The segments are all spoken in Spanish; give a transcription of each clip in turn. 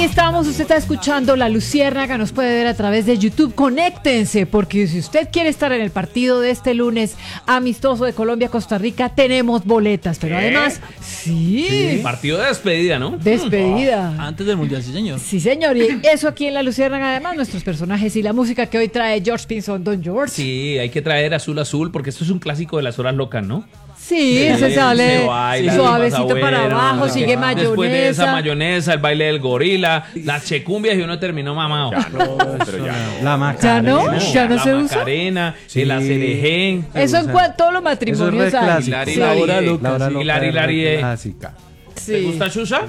estamos, usted está escuchando La Luciérnaga, nos puede ver a través de YouTube. Conéctense, porque si usted quiere estar en el partido de este lunes amistoso de Colombia-Costa Rica, tenemos boletas, pero además, sí, partido de despedida, ¿no? Despedida. Antes del Mundial, sí señor. Sí señor, y eso aquí en La Luciérnaga, además nuestros personajes y la música que hoy trae George Pinzón, Don George. Sí, hay que traer Azul Azul, porque esto es un clásico de las horas locas, ¿no? Sí, se sale baila, suavecito pasa para bueno, abajo, sigue mayonesa. Después de esa mayonesa, el baile del gorila, las checumbias y uno terminó mamado. Ya no, pero ya no. La Macarena. ¿Ya no se usa? La Macarena, el acerején. Eso en todos los matrimonios hay. Hilari, Sí. La hora loca. Hilari. Clásica. Sí. ¿Te gusta Xuxa?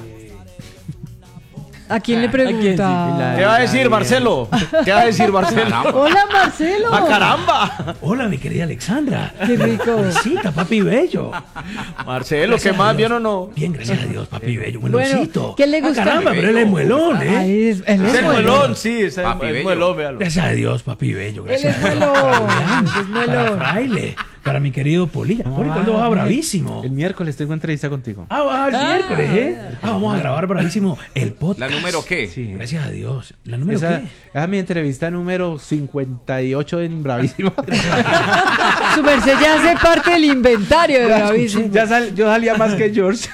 ¿A quién le ¿A quién? pregunta? ¿Qué va a decir Marcelo? ¿Qué va a decir Marcelo? Hola, Marcelo. ¡Ah, caramba! Hola, mi querida Alexandra. Qué rico. Visita, papi bello. Marcelo, ¿qué más? ¿Bien o no? Bien, gracias a Dios, papi bello. Bueno, Buenosito. ¿qué le gusta? Caramba, pero él es muelón, ¿eh? Ay, él es Es el muelón. muelón, sí, es el Papi bello. muelón, véalo. Gracias a Dios, papi bello. Él Gracias es a Dios. muelón. Es Para muelón. Fraile, para mi querido Polilla. Poli, ¿cuándo va bravísimo? El miércoles tengo entrevista contigo. El miércoles, ¿eh? Vamos a grabar bravísimo el podcast. ¿La número qué? Sí. Gracias a Dios. ¿La número Esa qué? es mi entrevista número 58 en Bravísimo. Su merced ya hace parte del inventario de Bravísimo. Yo salía más que George.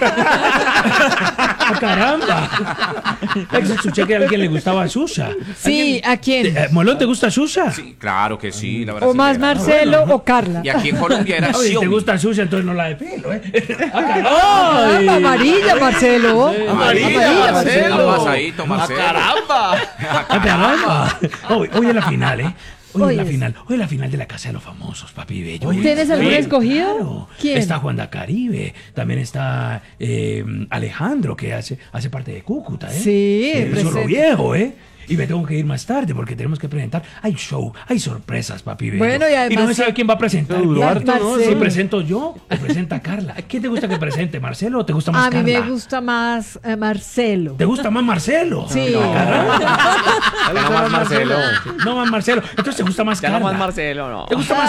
¡Caramba! Escuché que a alguien le gustaba Xuxa. Sí, ¿a quién? ¿Molón te gusta Xuxa? Sí, claro que sí, la verdad. O más Marcelo o Carla. Y aquí en Colombia era Oye, ¿te Xiaomi. gusta Xuxa? Entonces no la de pelo, ¿eh? Ah, amarilla, Marcelo. Amarilla, Marcelo. Pasadito, Marcelo. ¡Caramba! ¡Caramba! Hoy es la final, ¿eh? Hoy Hoy es la es. final. Hoy es la final de la Casa de los Famosos, papi bello. ¿Tienes algún Sí, escogido? Claro. ¿Quién? Está Juan da Caribe. También está Alejandro, que hace parte de Cúcuta, ¿eh? Sí, El zorro presente. viejo, ¿eh? Y me tengo que ir más tarde porque tenemos que presentar. Hay show, hay sorpresas, papi bello. Bueno, y además- no se sabe quién va a presentar. Duarte, ¿no? Si Marcelo. presento yo o presenta Carla. ¿Quién te gusta que presente, Marcelo, o te gusta más A mí Carla? me gusta más Marcelo. ¿Te gusta más Marcelo? Sí. No más Marcelo. No más Marcelo. Entonces te gusta más Ya Carla. no más Marcelo, no. ¿Te gusta más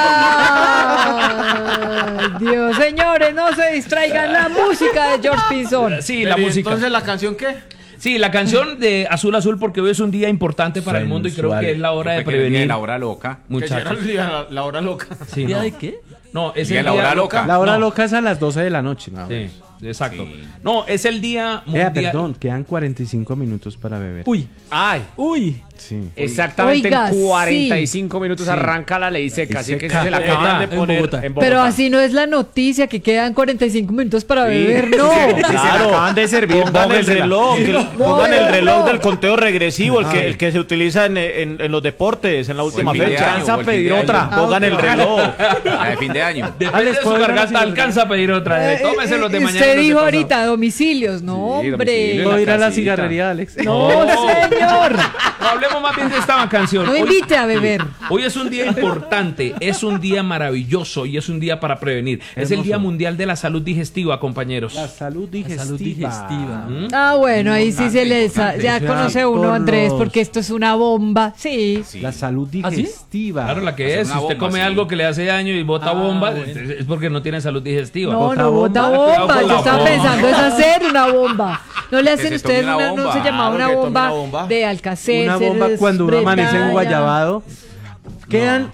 Carla? Ay, Dios, señores, no se distraigan. La música de George Pinzón. Sí, la Pero, ¿y música. Entonces, ¿la canción qué? Sí, la canción de Azul Azul, porque hoy es un día importante para el mundo y creo Sensual. que es la hora de Yo pensé que era prevenir. la hora loca. Muchachos. La hora loca. Sí, ¿Día no. de qué? No, es Día el de la hora loca. La hora No. loca es a las 12 de la noche. ¿No? Sí, exacto. Sí. No, es el día mundial. Perdón, quedan 45 minutos para beber. Uy, Ay, uy. Sí. Exactamente Oiga, en 45 minutos arranca la ley seca, así que se la acaban de en poner Bogotá. en Bogotá. Pero así no es la noticia, que quedan 45 minutos para beber, no. Claro, acaban de servir. Pongan el reloj, pongan no, el reloj no. del conteo regresivo, el que se utiliza en los deportes, en la última fin de fecha. año, Alcanza o a el fin pedir de otra. año. Pongan el reloj. la de fin de año. Depende de su ¿puedo garganta, decir- alcanza a pedir otra. Tómese los de mañana. Usted los de dijo pasado. ahorita domicilios, no, Sí, hombre. domicilio. ¿Puedo ir a la casita. cigarrería, Alex? No, señor. No, hablemos más bien de esta canción. No Hoy- invite a beber. Hoy es un día importante, es un día maravilloso y es un día para prevenir. Es el Día Mundial de la Salud Digestiva, compañeros. La salud digestiva. Salud digestiva. Ah, bueno, ahí sí se le ya Eso conoce era uno, por Andrés, los- porque esto es una bomba. Sí. Sí. La salud digestiva. Claro, la que Hacer es. Si una usted bomba, come sí. algo que le hace daño y bota bomba, es porque no tiene salud digestiva. No, ¿Bota no bota bomba? bomba. Cuidado con Yo la estaba bomba. pensando es hacer una bomba. ¿No le hacen se ustedes tome una una, no bomba. se llamaba Claro una que tome bomba una bomba. de Alcacer? Una bomba cuando uno amanece en Guayabado. Quedan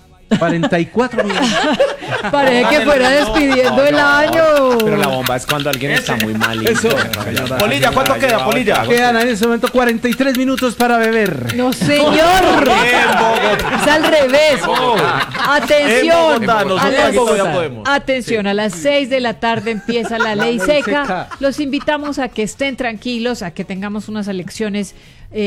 44 minutos. Parece que fuera despidiendo el año. Pero la bomba es cuando alguien está muy mal. Eso. Polilla, ¿cuánto queda, Polilla? Quedan en ese momento 43 minutos para beber. No, señor. Es al revés. Atención. En Bogotá, A nosotros las- todavía podemos. Atención, a las 6 de la tarde empieza la ley ley seca. seca. Los invitamos a que estén tranquilos, a que tengamos unas elecciones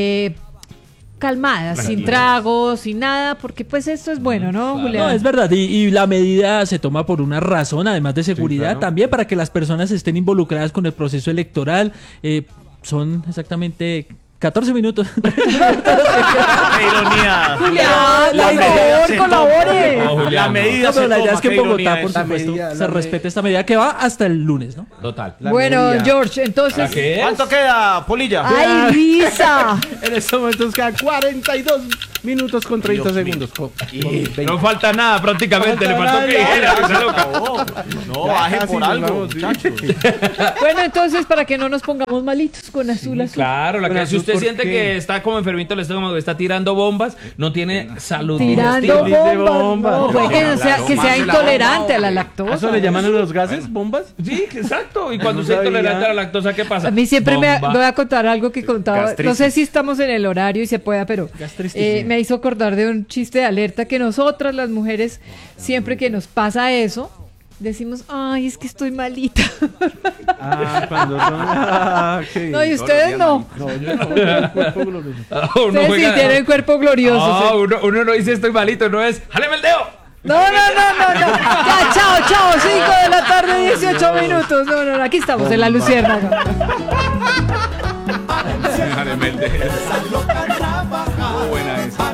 calmadas, sin tragos, sin nada, porque pues esto es bueno, ¿no, Julián? No, es verdad, y la medida se toma por una razón, además de seguridad, claro. también para que las personas estén involucradas con el proceso electoral. Son exactamente 14 minutos. ¡Qué ironía! Julián, La por medida favor, se colabore. toma. No, Julián, La no. medida No, pero se la idea toma, es que en qué Bogotá, ironía por esa. supuesto, medida, se la respete esta medida que va hasta el lunes, ¿no? Total. La Bueno, medida. George, entonces... ¿Qué es? ¿Cuánto queda, Polilla? ¡Ay, Lisa! En estos momentos quedan 42 minutos con 30 segundos. No falta nada prácticamente, le faltó que dijera. esa loca. No, baje casi por nos algo, vamos, sí. muchachos. Bueno, entonces, para que no nos pongamos malitos con azul. Claro, Pero si usted ¿por siente qué? que está como enfermito el estómago, está tirando bombas, no tiene salud Tirando digestiva. Dice bombas. No, bombas. pues que sea intolerante a la ¿A lactosa. eso le llaman a los gases bombas? Sí, exacto. Y cuando No usted es sabía. intolerante a la lactosa, ¿qué pasa? A mí siempre Bomba. voy a contar algo que contaba. Gastritis. No sé si estamos en el horario y se pueda, pero Gastritis. me hizo acordar de un chiste de alerta que nosotras, las mujeres, siempre que nos pasa eso, decimos, ay, es que estoy malita. Ah, cuando son... Ah, qué bien. No, y ustedes no. No, yo no, yo el cuerpo glorioso. Uno Ustedes sí juega- tienen cuerpo glorioso. Ah, sí. uno no dice estoy malito, no es ¡jáleme el dedo! No. Ya, chao. 5 de la tarde, 18 minutos. No, aquí estamos en la Luciérnaga. Buena esa.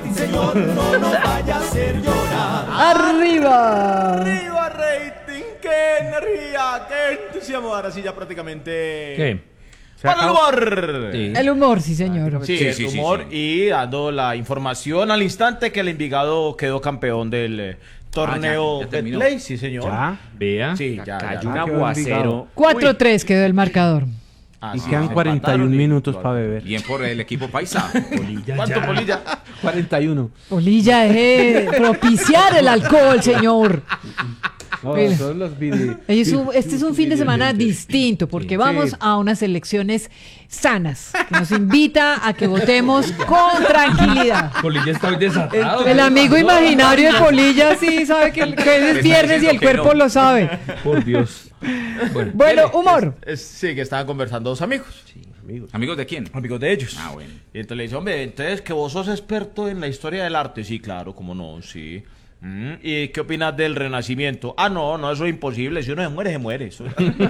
Arriba. ¡Arriba rating! ¡Qué energía! ¡Qué entusiasmo! Ahora sí ya prácticamente... ¿Qué? ¡Para el humor! Sí. El humor, sí, señor. Sí, Sí, el sí, humor sí. y dando la información al instante que el Envigado quedó campeón del torneo ya terminó. Betplay, sí señor. ¿Ya? Vea. Sí, ya. Cayó un Ah, qué aguacero. 4-3 quedó el marcador. Ah, Y sí, quedan se 41 empataron y- minutos para beber. Bien por el equipo paisa. ¿Cuánto, Polilla? 41. Polilla, deje de propiciar el alcohol, señor. No, Mira. son los vide- Este es un fin de semana distinto porque vamos a unas elecciones sanas que nos invita a que votemos con tranquilidad. Polilla está hoy desatado. El amigo imaginario de Polilla sí sabe que es viernes y el que cuerpo no. lo sabe. Por Dios. Bueno, humor. Sí, que estaban conversando dos amigos. ¿Amigos de quién? Amigos de ellos. Ah, bueno. Y entonces le dice, hombre, entonces que vos sos experto en la historia del arte. Sí, claro, cómo no, sí. ¿Y qué opinas del Renacimiento? Ah, no, eso es imposible. Si uno se muere, se muere. Eso-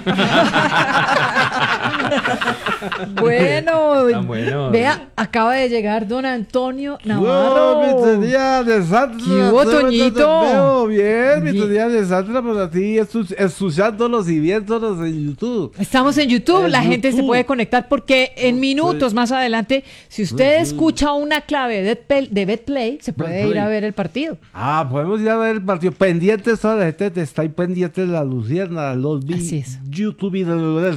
Bueno, Tan bueno. vea, acaba de llegar don Antonio ¡Oh, Navarro. mi día de Santa! ¿Qué hubo, Toñito? Te veo bien, mi Bien. día de Santa, por ti, escuchándolos y viéndolos en YouTube. Estamos en YouTube, En la gente se YouTube. puede conectar porque en minutos más adelante, si usted escucha una clave de BetPlay, se puede ir a ver el partido. Ah, podemos ir a ver el partido. Pendientes, toda la gente está ahí pendiente de la Lucierna, los Así es. YouTube y los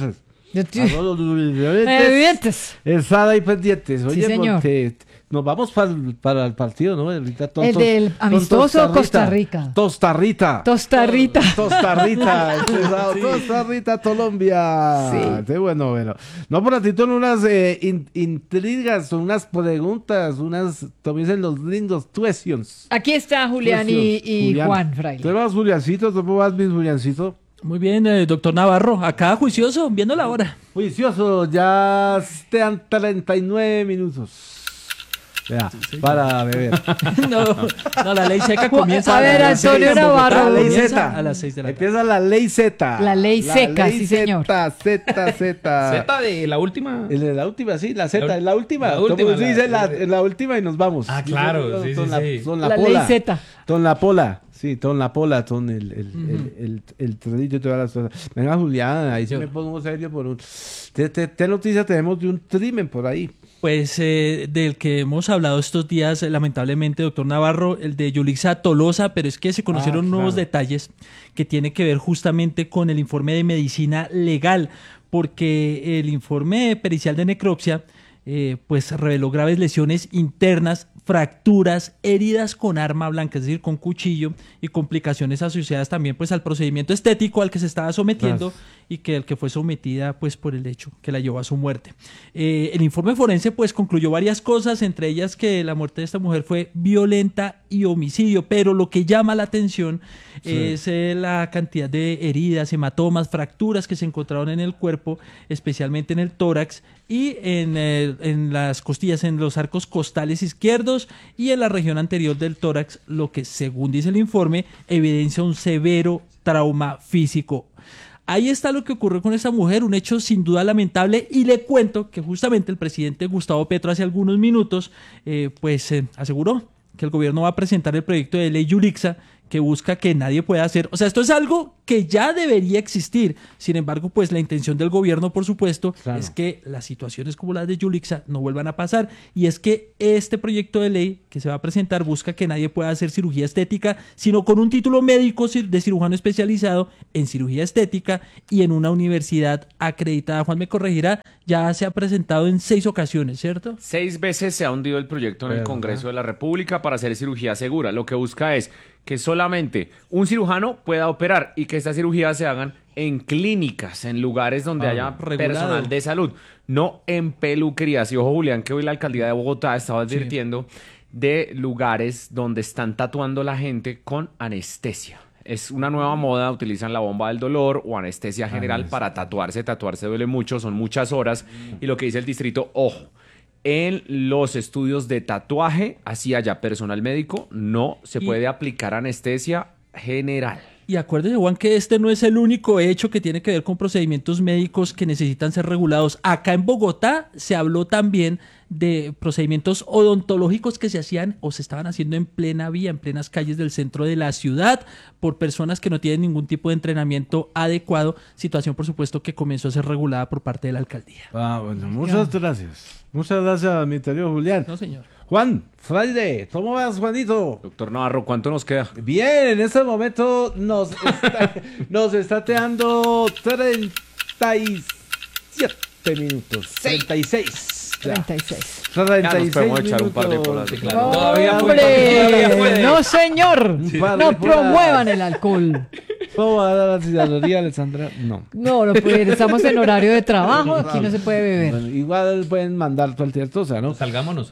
Evidentes. Están ahí pendientes. Sí, Oye, señor. porque nos vamos para el partido, ¿no? Ahorita El del amistoso Costa Rica. Tostarrita. Tostarrita. Tostarrita, Tostarrita, Colombia. Sí. Qué bueno. No, por ratito en unas intrigas, unas preguntas, como dicen los lindos, questions. Aquí está Julián y Julián. Juan Fraile. ¿Tú vas, Juliancito? ¿Cómo vas, mi Juliancito? Muy bien, doctor Navarro. Acá juicioso, viendo la hora. Juicioso, ya están 39 minutos. Vea, para beber. no, la ley seca comienza A ver, las Antonio 6 en Bogotá, Navarro. La ley comienza Z. a las 6 de la tarde. Empieza la ley Z. La ley seca, sí, señor. Z. Z de la última. El de la última, sí, la Z, La- es la última. la última, Como se dice, la- la última y nos vamos. Ah, claro, sí, Son sí, la- sí. son La ley pola. Z. Son la pola. Sí, son la pola, son el trenito y todas las cosas. Venga, Julián, ahí sí me pongo serio por un... ¿Qué noticia tenemos de un crimen por ahí? Pues del que hemos hablado estos días, lamentablemente, doctor Navarro, el de Yulixa Tolosa, pero es que se conocieron nuevos claro. detalles que tienen que ver justamente con el informe de medicina legal, porque el informe pericial de necropsia pues reveló graves lesiones internas, fracturas, heridas con arma blanca, es decir, con cuchillo, y complicaciones asociadas también pues al procedimiento estético al que se estaba sometiendo y que el que fue sometida pues por el hecho que la llevó a su muerte. El informe forense pues concluyó varias cosas, entre ellas que la muerte de esta mujer fue violenta y homicidio, pero lo que llama la atención es la cantidad de heridas, hematomas, fracturas que se encontraron en el cuerpo, especialmente en el tórax y en las costillas, en los arcos costales izquierdos y en la región anterior del tórax, lo que según dice el informe evidencia un severo trauma físico. Ahí está lo que ocurrió con esta mujer, un hecho sin duda lamentable, y le cuento que justamente el presidente Gustavo Petro hace algunos minutos aseguró que el gobierno va a presentar el proyecto de ley Yulixa que busca que nadie pueda hacer. O sea, esto es algo que ya debería existir. Sin embargo, pues la intención del gobierno, por supuesto, es que las situaciones como las de Yulixa no vuelvan a pasar. Y es que este proyecto de ley que se va a presentar busca que nadie pueda hacer cirugía estética, sino con un título médico de cirujano especializado en cirugía estética y en una universidad acreditada. Juan me corregirá, ya se ha presentado en 6 ocasiones, ¿cierto? 6 veces se ha hundido el proyecto en el Congreso de la República para hacer cirugía segura. Lo que busca es que solamente un cirujano pueda operar y que estas cirugías se hagan en clínicas, en lugares donde haya personal de salud, no en peluquerías. Y ojo, Julián, que hoy la alcaldía de Bogotá estaba advirtiendo de lugares donde están tatuando a la gente con anestesia. Es una nueva moda, utilizan la bomba del dolor o anestesia general para tatuarse. Tatuarse duele mucho, son muchas horas. Y lo que dice el distrito, ojo, en los estudios de tatuaje, así haya personal médico, no se puede aplicar anestesia general. Y acuérdese, Juan, que este no es el único hecho que tiene que ver con procedimientos médicos que necesitan ser regulados. Acá en Bogotá se habló también de procedimientos odontológicos que se hacían o se estaban haciendo en plena vía, en plenas calles del centro de la ciudad, por personas que no tienen ningún tipo de entrenamiento adecuado. Situación, por supuesto, que comenzó a ser regulada por parte de la alcaldía. Bueno, muchas gracias. Muchas gracias, mi querido Julián. No, señor. Juan, Friday, ¿cómo vas, Juanito? Doctor Navarro, ¿cuánto nos queda? Bien, en este momento nos está quedando 37 minutos. 36. 36. 36 podemos echar un par de minutos. polas, sí, claro. No, Todavía hombre, no señor, par de no polas. promuevan el alcohol. ¿Cómo va a dar la ciudadanía, Alexandra? No. No puede ir, estamos en horario de trabajo, aquí no se puede beber. Bueno, igual pueden mandar cualquier cosa, ¿no? Salgámonos.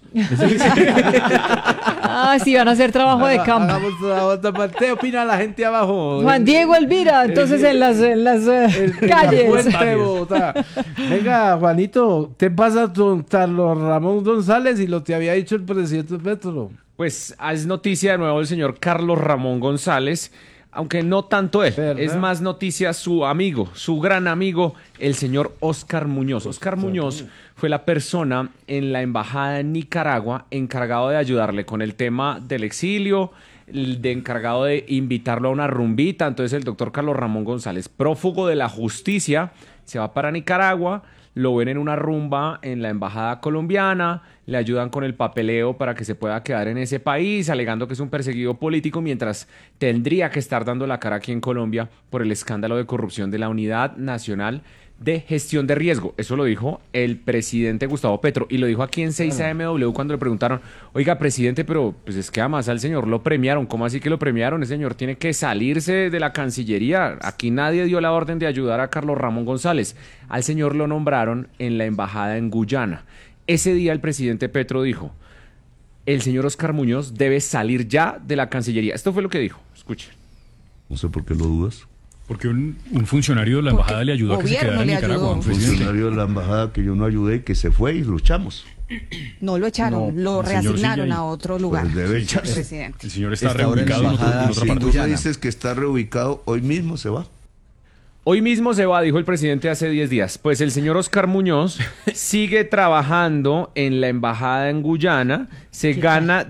Ah, sí, van a hacer trabajo de campo. Hagamos trabajo. ¿Qué opina la gente abajo? Juan Diego Elvira, entonces en las calles. Fuente de Bogotá. Venga, Juanito, ¿qué pasa con Carlos Ramón González y lo que había dicho el presidente Petro? Pues es noticia de nuevo el señor Carlos Ramón González, aunque no tanto él, ¿verdad? es más noticia su amigo, su gran amigo, el señor Óscar Muñoz. Óscar Muñoz fue la persona en la embajada de Nicaragua encargado de ayudarle con el tema del exilio, de encargado de invitarlo a una rumbita. Entonces el doctor Carlos Ramón González, prófugo de la justicia, se va para Nicaragua, lo ven en una rumba en la embajada colombiana, le ayudan con el papeleo para que se pueda quedar en ese país, alegando que es un perseguido político, mientras tendría que estar dando la cara aquí en Colombia por el escándalo de corrupción de la Unidad Nacional de Gestión de Riesgo. Eso lo dijo el presidente Gustavo Petro y lo dijo aquí en 6AMW cuando le preguntaron, oiga, presidente, pero pues es que además al señor lo premiaron. ¿Cómo así que lo premiaron? El señor tiene que salirse de la Cancillería. Aquí nadie dio la orden de ayudar a Carlos Ramón González. Al señor lo nombraron en la embajada en Guyana. Ese día el presidente Petro dijo, el señor Óscar Muñoz debe salir ya de la Cancillería. Esto fue lo que dijo. Escuchen. No sé por qué lo dudas. Porque un funcionario de la embajada le ayudó a que se quedara en Nicaragua. Un funcionario de la embajada que yo no ayudé, que se fue y luchamos. No lo echaron, lo el señor reasignaron sigue ahí. a otro lugar. Pues debe echarse. Presidente. El señor está Está ahora en la reubicado en embajada. otra Si parte. tú me dices que está reubicado, hoy mismo se va. Hoy mismo se va, dijo el presidente hace 10 días. Pues el señor Óscar Muñoz sigue trabajando en la embajada en Guyana, se gana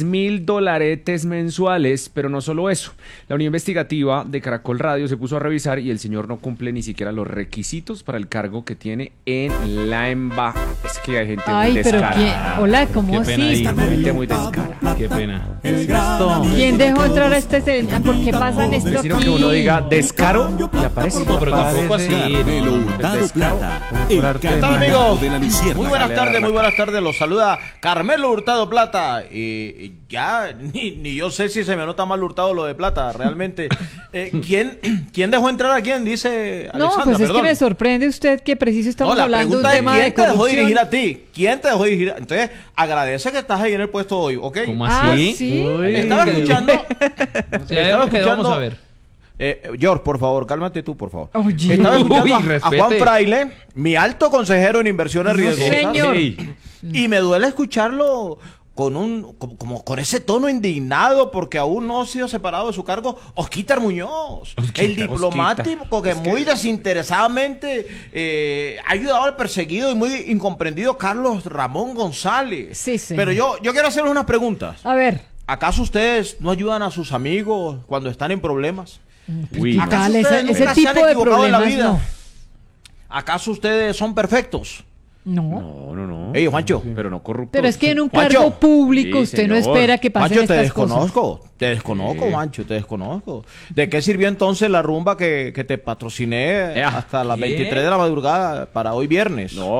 $10,000 mensuales, pero no solo eso. La unidad investigativa de Caracol Radio se puso a revisar y el señor no cumple ni siquiera los requisitos para el cargo que tiene en la embajada. Es que hay gente Ay, muy pero descarada. ¿quién? Hola, ¿cómo Qué así? pena ahí. Gente muy descarada. Qué pena. ¿Quién dejó entrar a este señor? ¿Por qué pasan esto Sino aquí? que uno diga descaro y aparece. No, pero tampoco así. Carmelo no. Hurtado Plata, el ¿Qué tal, candidato amigos? de la Luciérnaga. Muy buenas tardes, los saluda Carmelo Hurtado Plata. Ya ni yo sé si se me nota mal Hurtado lo de Plata, realmente. ¿Quién dejó entrar a quién? Dice No, Alexandra, pues es perdón. que me sorprende usted que preciso estamos No, la hablando de un pregunta es tema de ¿quién te dejó corrupción. dirigir a ti? ¿Quién te dejó dirigir? Entonces, agradece que estás ahí en el puesto hoy, ¿ok? ¿Cómo Ah, así? sí. Estaba escuchando... Ya lo que vamos a ver. George, por favor, cálmate tú, por favor. Oye. Estaba escuchando a respete. Juan Fraile, mi alto consejero en inversiones riesgosas. señor. Y me duele escucharlo como con ese tono indignado porque aún no ha sido separado de su cargo Osquítar Muñoz, el diplomático que muy desinteresadamente ha ayudado al perseguido y muy incomprendido Carlos Ramón González. Sí, sí. Pero yo quiero hacerle unas preguntas. A ver. ¿Acaso ustedes no ayudan a sus amigos cuando están en problemas? Uy, Acá ¿Acaso ese ustedes nunca se tipo han de equivocado en la problemas vida? no. ¿Acaso ustedes son perfectos? No. No. Ey, Juancho. Pero no corruptos. Pero es que en un Juancho. cargo público Sí, usted no señor. espera que pasen Juancho, te estas cosas. desconozco, Juancho, te desconozco. ¿De qué sirvió entonces la rumba que te patrociné hasta las 23 de la madrugada para hoy viernes? No,